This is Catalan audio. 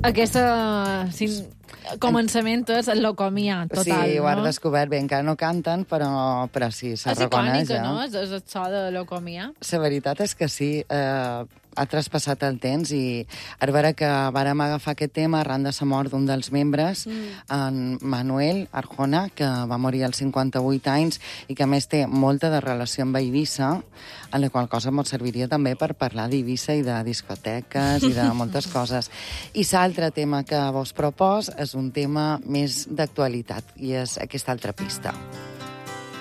Aquesta començament és el locomia total, sí, ho has no? descobert bé. Encara no canten, però sí, se reconeix. És icònica, no? És el so de locomia. La veritat és que sí. Ha traspassat el temps i ara veure que vàrem agafar aquest tema arran de la mort d'un dels membres, en Manuel Arjona, que va morir als 58 anys i que a més té molta de relació amb Eivissa, en la qual cosa ens serviria també per parlar d'Eivissa i de discoteques i de moltes coses. I l'altre tema que vos propos és un tema més d'actualitat i és aquesta altra pista.